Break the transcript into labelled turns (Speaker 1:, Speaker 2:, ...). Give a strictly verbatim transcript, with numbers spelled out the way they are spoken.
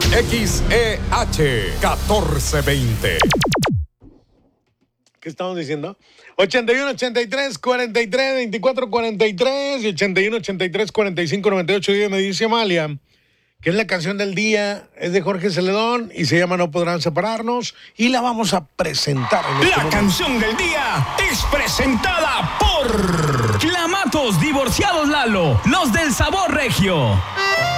Speaker 1: X E H catorce veinte.
Speaker 2: ¿Qué estamos diciendo? ochenta y uno, ochenta y tres, cuarenta y tres, veinticuatro, cuarenta y tres y ochenta y uno, ochenta y tres, cuarenta y cinco, noventa y ocho. Y me dice Amalia que es la canción del día, es de Jorge Celedón y se llama No Podrán Separarnos y la vamos a presentar. En este
Speaker 3: la
Speaker 2: momento.
Speaker 3: canción del día es presentada por Clamatos Divorciados Lalo, los del sabor regio.